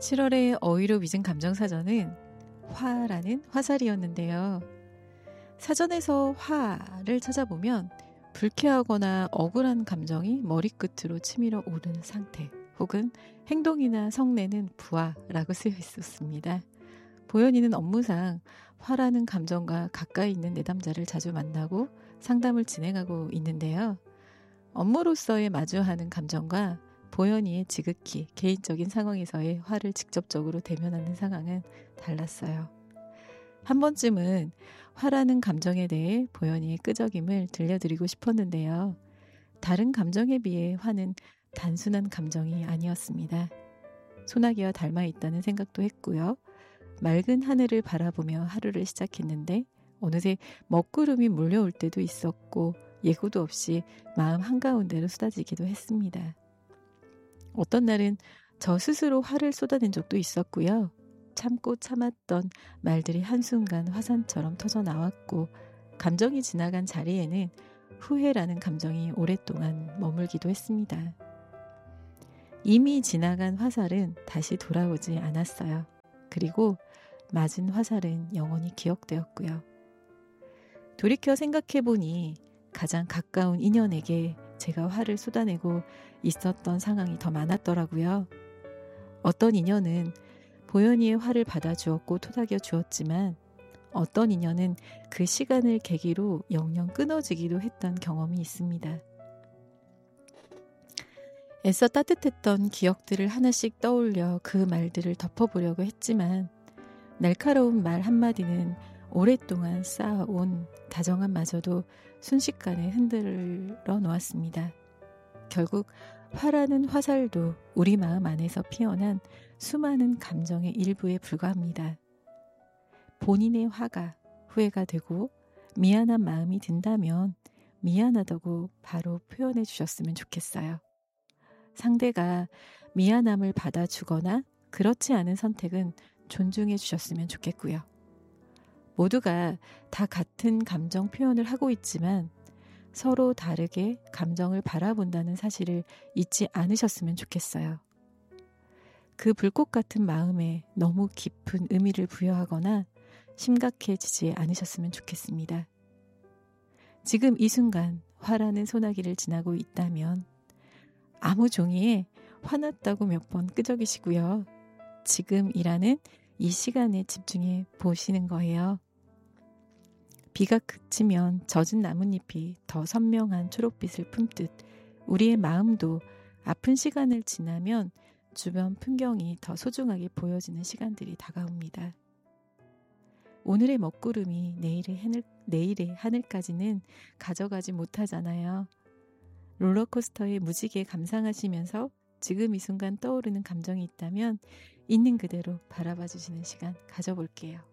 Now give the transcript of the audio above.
7월의 어휘로 빚은 감정사전은 화라는 화살이었는데요. 사전에서 화를 찾아보면 불쾌하거나 억울한 감정이 머리끝으로 치밀어 오르는 상태 혹은 행동이나 성내는 부화라고 쓰여 있었습니다. 보현이는 업무상 화라는 감정과 가까이 있는 내담자를 자주 만나고 상담을 진행하고 있는데요. 업무로서의 마주하는 감정과 보현이의 지극히 개인적인 상황에서의 화를 직접적으로 대면하는 상황은 달랐어요. 한 번쯤은 화라는 감정에 대해 보현이의 끄적임을 들려드리고 싶었는데요. 다른 감정에 비해 화는 단순한 감정이 아니었습니다. 소나기와 닮아 있다는 생각도 했고요. 맑은 하늘을 바라보며 하루를 시작했는데 어느새 먹구름이 몰려올 때도 있었고 예고도 없이 마음 한가운데로 쏟아지기도 했습니다. 어떤 날은 저 스스로 화를 쏟아낸 적도 있었고요. 참고 참았던 말들이 한순간 화산처럼 터져 나왔고 감정이 지나간 자리에는 후회라는 감정이 오랫동안 머물기도 했습니다. 이미 지나간 화살은 다시 돌아오지 않았어요. 그리고 맞은 화살은 영원히 기억되었고요. 돌이켜 생각해보니 가장 가까운 인연에게 제가 화를 쏟아내고 있었던 상황이 더 많았더라고요. 어떤 인연은 보현이의 화를 받아주었고 토닥여 주었지만 어떤 인연은 그 시간을 계기로 영영 끊어지기도 했던 경험이 있습니다. 애써 따뜻했던 기억들을 하나씩 떠올려 그 말들을 덮어보려고 했지만 날카로운 말 한마디는 오랫동안 쌓아온 다정함마저도 순식간에 흔들어 놓았습니다. 결국 화라는 화살도 우리 마음 안에서 피어난 수많은 감정의 일부에 불과합니다. 본인의 화가 후회가 되고 미안한 마음이 든다면 미안하다고 바로 표현해 주셨으면 좋겠어요. 상대가 미안함을 받아주거나 그렇지 않은 선택은 존중해 주셨으면 좋겠고요. 모두가 다 같은 감정 표현을 하고 있지만 서로 다르게 감정을 바라본다는 사실을 잊지 않으셨으면 좋겠어요. 그 불꽃 같은 마음에 너무 깊은 의미를 부여하거나 심각해지지 않으셨으면 좋겠습니다. 지금 이 순간 화라는 소나기를 지나고 있다면 아무 종이에 화났다고 몇 번 끄적이시고요. 지금이라는 이 시간에 집중해 보시는 거예요. 비가 그치면 젖은 나뭇잎이 더 선명한 초록빛을 품듯 우리의 마음도 아픈 시간을 지나면 주변 풍경이 더 소중하게 보여지는 시간들이 다가옵니다. 오늘의 먹구름이 내일의 하늘까지는 가져가지 못하잖아요. 롤러코스터의 무지개 감상하시면서 지금 이 순간 떠오르는 감정이 있다면 있는 그대로 바라봐 주시는 시간 가져볼게요.